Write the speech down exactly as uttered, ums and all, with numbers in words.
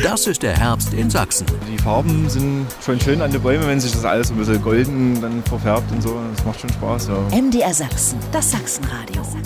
Das ist der Herbst in Sachsen. Die Farben sind schon schön an den Bäumen, wenn sich das alles so ein bisschen golden dann verfärbt und so. Das macht schon Spaß, ja. M D R Sachsen, das Sachsenradio.